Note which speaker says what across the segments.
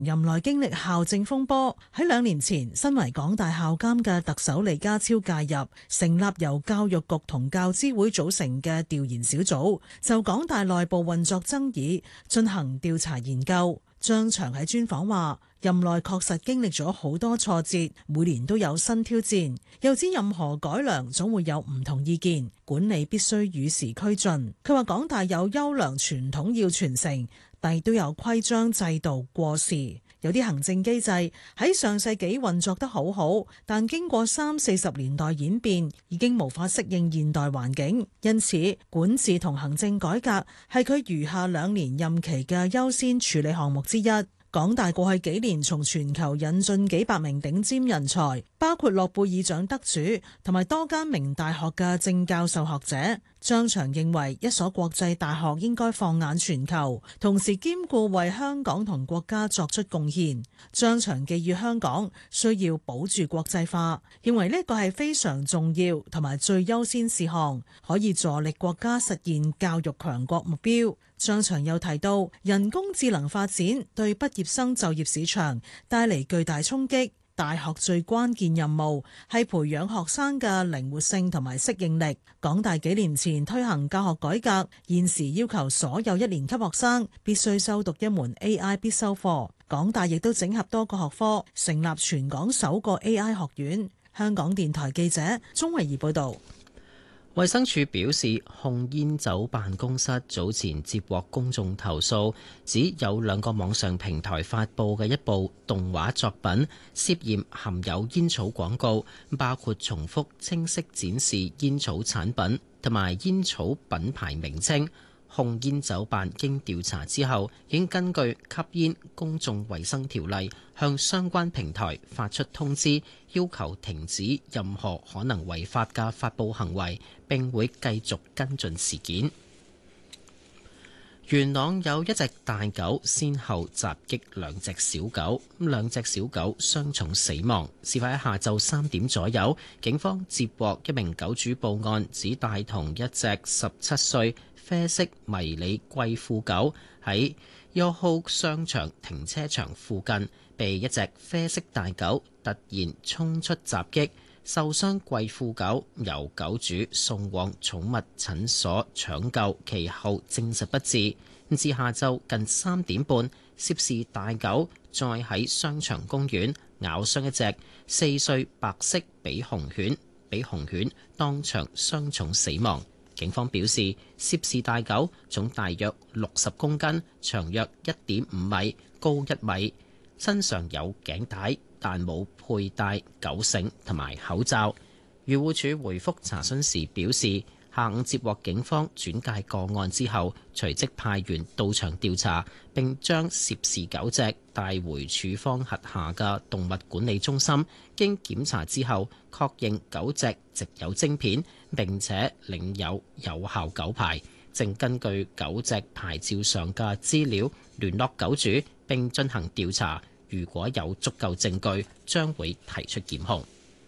Speaker 1: 任內經歷校政風波，喺2年前，身為港大校監嘅特首李家超介入，成立由教育局同教資會組成嘅調研小組，就港大內部運作爭議進行調查研究。張翔喺專訪話，任內確實經歷咗好多挫折，每年都有新挑戰，又知任何改良總會有唔同意見，管理必須與時俱進。佢話港大有優良傳統要傳承，但亦都有規章制度過時，有啲行政機制喺上世紀運作得好好，但經過30-40年代演變，已經無法適應現代環境。因此，管治同行政改革係佢餘下2年任期嘅優先處理項目之一。港大過去幾年從全球引進幾百名頂尖人才，包括諾貝爾獎得主同埋多間名大學嘅正教授學者。張翔認為一所國際大學應該放眼全球，同時兼顧為香港同國家作出貢獻。張翔寄語香港需要保住國際化，認為呢個係非常重要同埋最優先事項，可以助力國家實現教育強國目標。張翔又提到，人工智能發展對畢業生就業市場帶嚟巨大衝擊。大學最關鍵任務係培養學生嘅靈活性同埋適應力。港大幾年前推行教學改革，現時要求所有1年級學生必須修讀一門 AI 必修課。港大亦都整合多個學科，成立全港首個 AI 學院。香港電台記者鍾慧儀報道。
Speaker 2: 衛生署表示，控煙酒辦公室早前接獲公眾投訴，指有2個網上平台發布嘅一部動畫作品涉嫌含有煙草廣告，包括重複清晰展示煙草產品同埋煙草品牌名稱。控煙酒辦經調查之後，已經根據吸煙公眾衛生條例向相關平台發出通知，要求停止任何可能違法嘅發佈行為，並會繼續跟進事件。元朗有一隻大狗先後襲擊2隻小狗，2隻小狗傷重死亡。事發喺下晝3點左右，警方接獲一名狗主報案，指帶同一隻17歲啡色迷你貴婦狗喺Yoho商場停車場附近，被一隻啡色大狗突然衝出襲擊，受傷貴婦狗由狗主送往寵物診所搶救，其後證實不治。至下晝近3點半，涉事大狗再喺商場公園咬傷一隻4歲白色比熊犬，比熊犬當場傷重死亡。警方表示，涉事大狗總大約60公斤，長約1.5米，高1米，身上有頸帶，但冇佩戴狗繩同埋口罩。漁護署回覆查詢時表示，下午接獲警方轉介個案之後，隨即派員到場調查，並將涉事狗隻帶回署方轄下嘅動物管理中心。經檢查之後，確認狗隻植有晶片，並且領有有效狗牌，正根據狗隻牌照上嘅資料聯絡狗主，並進行調查。如果有足夠證據，將會提出檢控。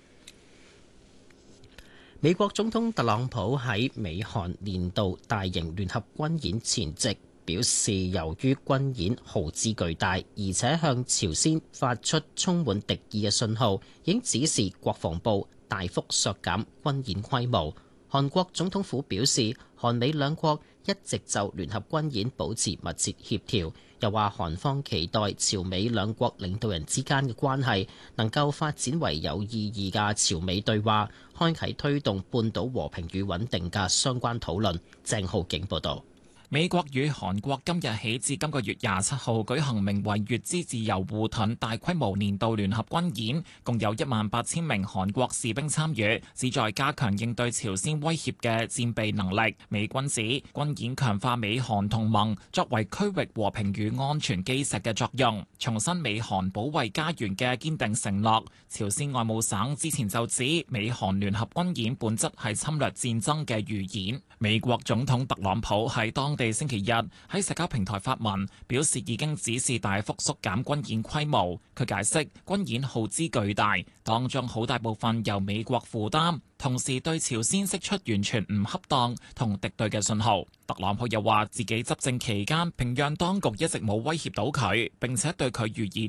Speaker 2: 美國總統特朗普喺美韓年度大型聯合軍演前夕表示，由於軍演耗資巨大，而且向朝鮮發出充滿敵意嘅信號，已經指示國防部大幅削減軍演規模。韓國總統府表示，韓美兩國一直就聯合軍演保持密切協調，又話韓方期待朝美兩國領導人之間嘅關係能夠發展為有意義嘅朝美對話，開啟推動半島和平與穩定嘅相關討論。鄭浩景報道。
Speaker 3: 美國與韓國今日起至今個月27號舉行名為乙支自由護盾大規模年度聯合軍演，共有18000名韓國士兵參與，旨在加強應對朝鮮威脅嘅戰備能力。美軍指軍演強化美韓同盟作為區域和平與安全基石嘅作用，重申美韓保衛家園嘅堅定承諾。朝鮮外務省之前就指美韓聯合軍演本質係侵略戰爭嘅預演。美國總統特朗普喺當地星期日喺社交平台發文，表示已經指示大幅縮減軍演規模。佢解釋軍演耗資巨大，當中好大部分由美國負擔，同時對朝鮮釋出完全唔恰當同敵對嘅信號。特朗普又話自己執政期間，平壤當局一直冇威脅到佢，並且對佢予以